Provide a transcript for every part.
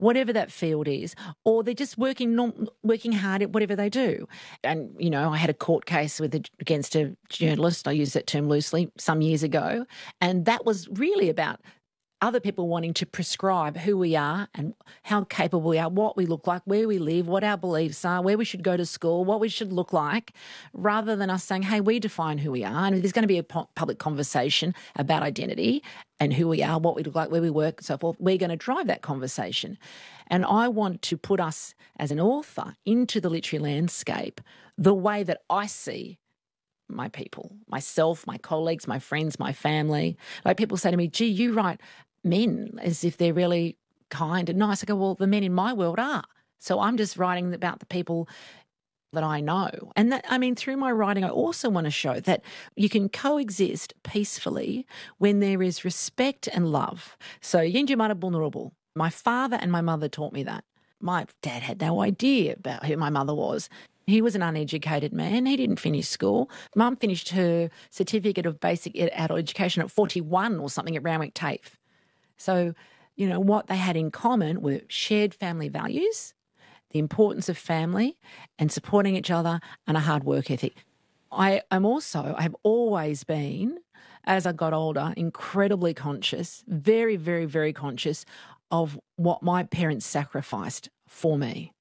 whatever that field is, or they're just working hard at whatever they do. And, you know, I had a court case against a journalist, I use that term loosely, some years ago, and that was really about other people wanting to prescribe who we are and how capable we are, what we look like, where we live, what our beliefs are, where we should go to school, what we should look like, rather than us saying, hey, we define who we are. And there's going to be a public conversation about identity and who we are, what we look like, where we work and so forth. We're going to drive that conversation. And I want to put us as an author into the literary landscape the way that I see my people, myself, my colleagues, my friends, my family. Like people say to me, gee, you write men as if they're really kind and nice. I go, well, the men in my world are. So I'm just writing about the people that I know. And that, I mean, through my writing, I also want to show that you can coexist peacefully when there is respect and love. So Yinju Mara Vulnerable. My father and my mother taught me that. My dad had no idea about who my mother was. He was an uneducated man. He didn't finish school. Mum finished her certificate of basic adult education at 41 or something at Randwick TAFE. So, you know, what they had in common were shared family values, the importance of family and supporting each other, and a hard work ethic. I have always been, as I got older, incredibly conscious, very, very, very conscious of what my parents sacrificed for me.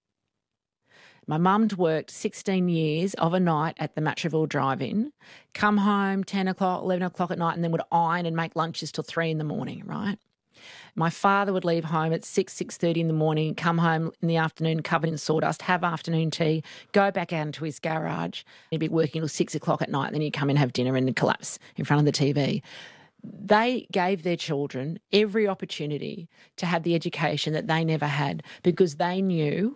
My mum'd worked 16 years of a night at the Matraville Drive-In, come home 10 o'clock, 11 o'clock at night, and then would iron and make lunches till 3 in the morning, right? My father would leave home at 6:30 in the morning, come home in the afternoon covered in sawdust, have afternoon tea, go back out into his garage. He'd be working till 6 o'clock at night, and then he'd come in and have dinner and collapse in front of the TV. They gave their children every opportunity to have the education that they never had because they knew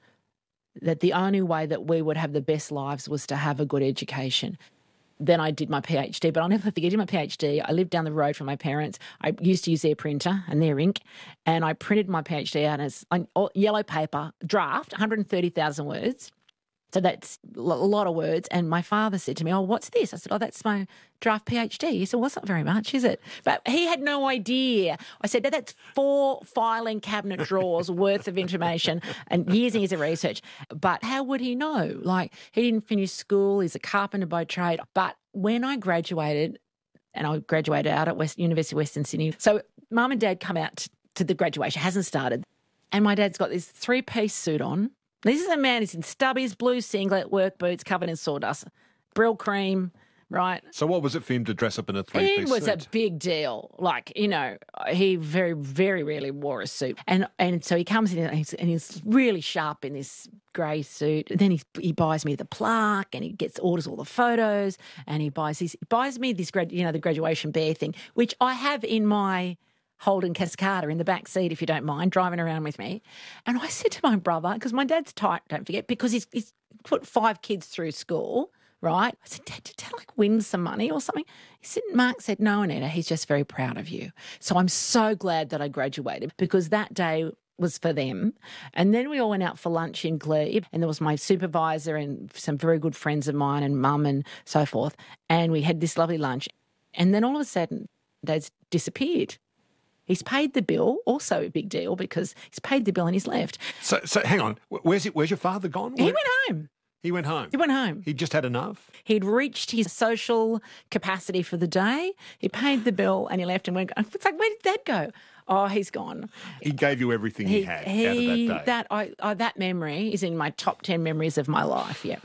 that the only way that we would have the best lives was to have a good education. Then I did my PhD, but I'll never forget, I did my PhD. I lived down the road from my parents. I used to use their printer and their ink, and I printed my PhD out as yellow paper, draft, 130,000 words. So that's a lot of words. And my father said to me, oh, what's this? I said, oh, that's my draft PhD. He said, well, that's not very much, is it? But he had no idea. I said, that's 4 filing cabinet drawers worth of information and years of research. But how would he know? Like, he didn't finish school. He's a carpenter by trade. But when I graduated, and I graduated out at University of Western Sydney, so Mum and Dad come out to the graduation, hasn't started, and my dad's got this 3-piece suit on. This is a man, he's in stubbies, blue singlet, work boots, covered in sawdust, Brill cream, right? So what was it for him to dress up in a 3-piece suit? It was a big deal. Like, you know, he very, very rarely wore a suit. And so he comes in and he's really sharp in this grey suit. And then he buys me the plaque and he orders all the photos and he buys me this, the graduation bear thing, which I have in my Holden Cascada in the back seat, if you don't mind, driving around with me. And I said to my brother, because my dad's tight, don't forget, because he's put 5 kids through school, right? I said, Dad, did Dad win some money or something? Mark said, no, Anita, he's just very proud of you. So I'm so glad that I graduated because that day was for them. And then we all went out for lunch in Glebe, and there was my supervisor and some very good friends of mine and Mum and so forth. And we had this lovely lunch. And then all of a sudden, Dad's disappeared. He's paid the bill, also a big deal because he's paid the bill and he's left. So hang on, where's your father gone? He went home. He went home? He went home. He just had enough? He'd reached his social capacity for the day. He paid the bill and he left and went, it's like, where did Dad go? Oh, he's gone. He gave you everything he had out of that day? That memory is in my top 10 memories of my life, yeah.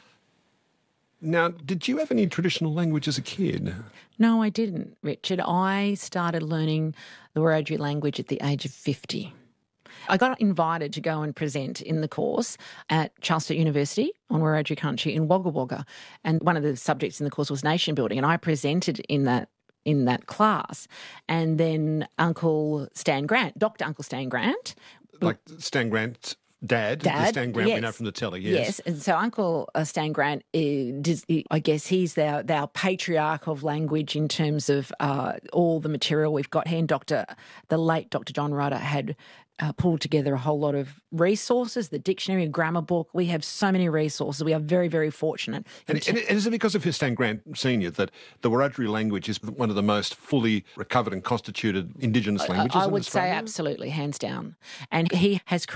Now, did you have any traditional language as a kid? No, I didn't, Richard. I started learning the Wiradjuri language at the age of 50. I got invited to go and present in the course at Charles Sturt University on Wiradjuri country in Wagga Wagga. And one of the subjects in the course was nation building, and I presented in that class. And then Dr. Uncle Stan Grant. Like Stan Grant, Dad, the Stan Grant we know from the telly, yes. Yes, and so Uncle Stan Grant, I guess he's our patriarch of language in terms of all the material we've got. He and the late Dr. John Rudder had pulled together a whole lot of resources, the dictionary, a grammar book. We have so many resources. We are very, very fortunate. And is it because of his Stan Grant Senior that the Wiradjuri language is one of the most fully recovered and constituted Indigenous languages in I would say Australia? absolutely, hands down. And he has